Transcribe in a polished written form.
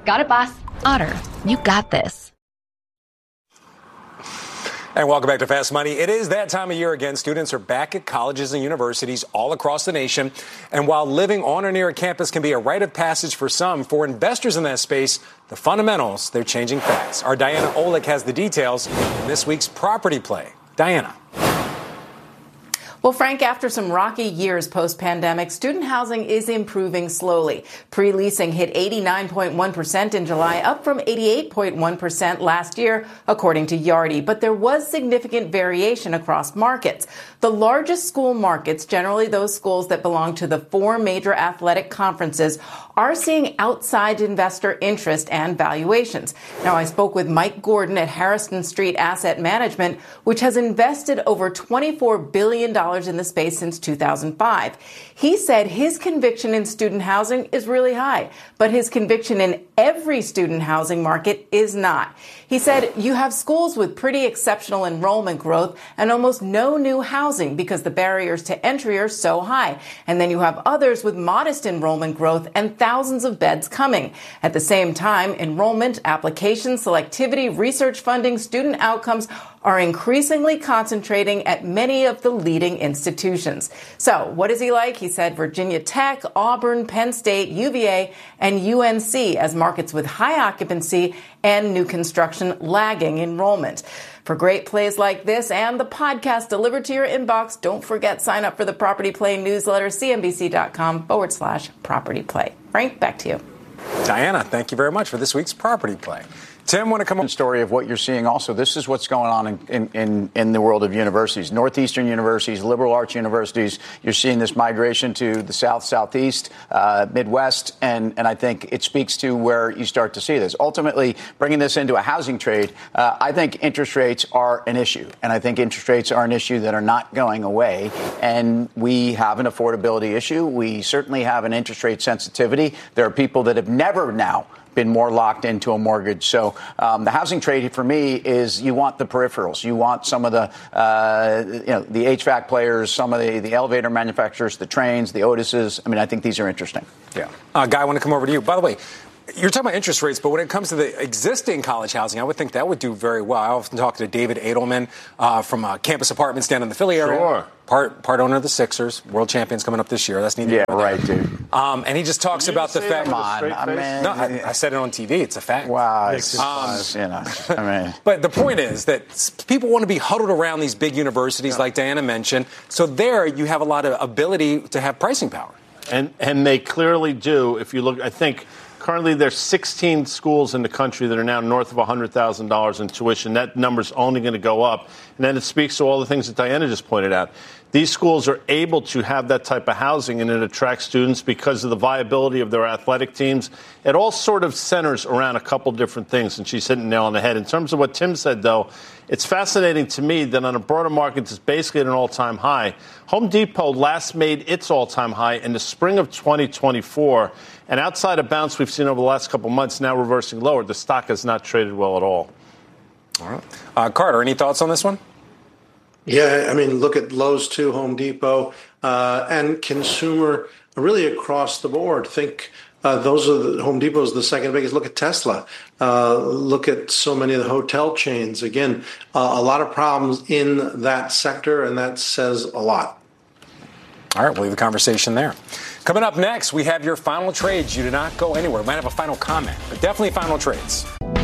Got it, boss. Otter, you got this. And welcome back to Fast Money. It is that time of year again. Students are back at colleges and universities all across the nation. And while living on or near a campus can be a rite of passage for some, for investors in that space, the fundamentals, they're changing fast. Our Diana Olick has the details in this week's Property Play. Diana. Well, Frank, after some rocky years post-pandemic, student housing is improving slowly. Pre-leasing hit 89.1% in July, up from 88.1% last year, according to Yardi. But there was significant variation across markets. The largest school markets, generally those schools that belong to the 4 major athletic conferences, are seeing outside investor interest and valuations. Now, I spoke with Mike Gordon at Harrison Street Asset Management, which has invested over $24 billion in the space since 2005. He said his conviction in student housing is really high, but his conviction in every student housing market is not. He said you have schools with pretty exceptional enrollment growth and almost no new housing because the barriers to entry are so high. And then you have others with modest enrollment growth and thousands of beds coming. At the same time, enrollment, application, selectivity, research funding, student outcomes are increasingly concentrating at many of the leading institutions. So what is he like? He said Virginia Tech, Auburn, Penn State, UVA, and UNC as markets with high occupancy and new construction lagging enrollment. For great plays like this and the podcast delivered to your inbox, don't forget, sign up for the Property Play newsletter, cnbc.com/Property Play. Frank, back to you. Diana, thank you very much for this week's Property Play. Tim, want to come up? Story of what you're seeing also. This is what's going on in the world of universities. Northeastern universities, liberal arts universities, you're seeing this migration to the South, Southeast, Midwest, and I think it speaks to where you start to see this. Ultimately, bringing this into a housing trade, I think interest rates are an issue, and I think interest rates are an issue that are not going away, and we have an affordability issue. We certainly have an interest rate sensitivity. There are people that have never now been more locked into a mortgage. So the housing trade for me is you want the peripherals. You want some of the, the HVAC players, some of the elevator manufacturers, the trains, the Otises. I mean, I think these are interesting. Yeah. Guy, I want to come over to you. By the way, you're talking about interest rates, but when it comes to the existing college housing, I would think that would do very well. I often talk to David Edelman from Campus Apartments down in the Philly area. Sure. Part owner of the Sixers, world champions coming up this year. That's neither. Yeah, right, dude. And he just talks about the fact. Come on, I said it on TV. It's a fact. Wow. But the point is that people want to be huddled around these big universities, like Diana mentioned. So there, you have a lot of ability to have pricing power. And they clearly do. If you look, I think currently there's 16 schools in the country that are now north of $100,000 in tuition. That number's only going to go up. And then it speaks to all the things that Diana just pointed out. These schools are able to have that type of housing, and it attracts students because of the viability of their athletic teams. It all sort of centers around a couple different things, and she's hitting the nail on the head. In terms of what Tim said, though, it's fascinating to me that on a broader market that's basically at an all-time high, Home Depot last made its all-time high in the spring of 2024, and outside of bounce we've seen over the last couple months, now reversing lower, the stock has not traded well at all. All right. Carter, any thoughts on this one? Yeah, I mean, look at Lowe's too, Home Depot, and consumer really across the board. Think those are the Home Depot's the second biggest. Look at Tesla. Look at so many of the hotel chains. Again, a lot of problems in that sector, and that says a lot. All right, we'll leave the conversation there. Coming up next, we have your final trades. You do not go anywhere. We might have a final comment, but definitely final trades.